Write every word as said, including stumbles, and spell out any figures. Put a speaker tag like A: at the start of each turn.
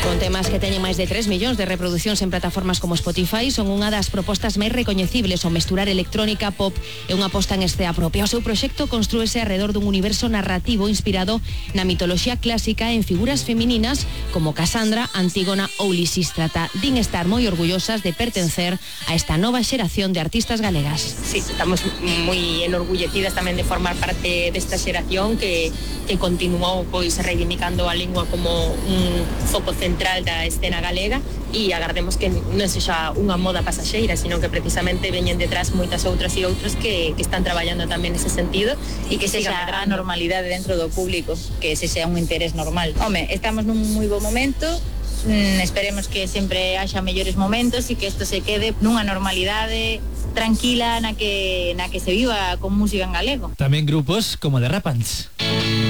A: Con temas que teñen máis de tres millóns de reproduccións en plataformas como Spotify, son unha das propostas máis recoñecibles ao mesturar electrónica, pop e unha posta en escena propia. O seu proxecto construíse alrededor dun universo narrativo inspirado na mitoloxía clásica en figuras femininas como Casandra, Antígona ou Lisístrata. Din estar moi orgullosas de pertencer a esta nova xeración de artistas galegas.
B: Sí, estamos moi enorgullecidas tamén de formar parte desta xeración que, que continuou pois reivindicando a lingua como un foco central da escena galega e agardemos que non sexa unha moda pasaxeira, sino que precisamente veñen detrás moitas outras e outros que, que están traballando tamén nese sentido
C: e que sexa a normalidade dentro do público, que ese sea un interés normal. Home, estamos nun moi bo momento, mm, esperemos que sempre haxa mellores momentos e que isto se quede nunha normalidade tranquila na que, na que se viva con música en galego.
D: Tamén grupos como The Rapants.